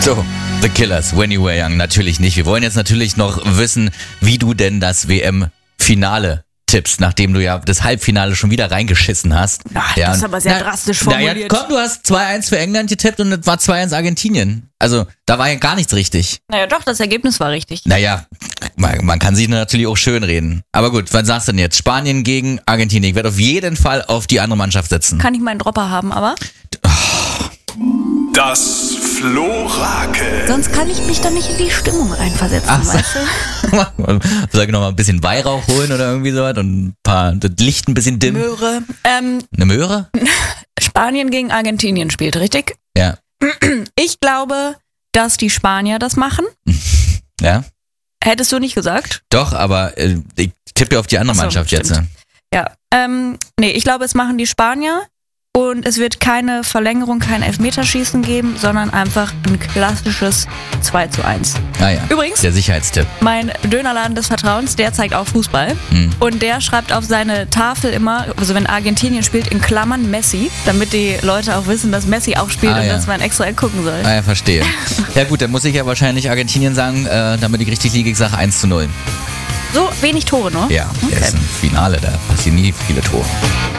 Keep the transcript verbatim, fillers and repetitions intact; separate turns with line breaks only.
So, The Killers, When You Were Young, natürlich nicht. Wir wollen jetzt natürlich noch wissen, wie du denn das W M-Finale tippst, nachdem du ja das Halbfinale schon wieder reingeschissen hast.
Ach,
ja,
das ist aber sehr
na,
drastisch formuliert.
Na ja, komm, du hast zwei eins für England getippt und es war zwei eins Argentinien. Also, da war ja gar nichts richtig.
Naja, doch, das Ergebnis war richtig.
Naja, man, man kann sich natürlich auch schön reden. Aber gut, was sagst du denn jetzt? Spanien gegen Argentinien. Ich werde auf jeden Fall auf die andere Mannschaft setzen.
Kann ich meinen Dropper haben, aber...
Das Florakel.
Sonst kann ich mich da nicht in die Stimmung reinversetzen,
Ach so.
weißt du?
Soll ich noch mal ein bisschen Weihrauch holen oder irgendwie sowas und ein paar, das Licht ein bisschen dimmen?
Möhre. Ähm,
Eine Möhre?
Spanien gegen Argentinien spielt, richtig?
Ja.
Ich glaube, dass die Spanier das machen.
Ja?
Hättest du nicht gesagt?
Doch, aber äh, ich tippe auf die andere
Ach so,
Mannschaft
stimmt.
jetzt.
Ja. Ähm, nee, ich glaube, es machen die Spanier. Und es wird keine Verlängerung, kein Elfmeterschießen geben, sondern einfach ein klassisches zwei zu eins.
Ah ja.
Übrigens,
Der Sicherheitstipp.
mein Dönerladen des Vertrauens, der zeigt auch Fußball.
Hm.
Und der schreibt auf seine Tafel immer, also wenn Argentinien spielt, in Klammern Messi, damit die Leute auch wissen, dass Messi auch spielt
Ah,
und
ja.
dass man extra gucken soll.
Ah ja, verstehe. Ja gut, dann muss ich ja wahrscheinlich Argentinien sagen, äh, damit ich richtig liege, ich sage eins zu null.
So wenig Tore, ne?
Ja,
Okay.
das ist ein Finale, da passieren nie viele Tore.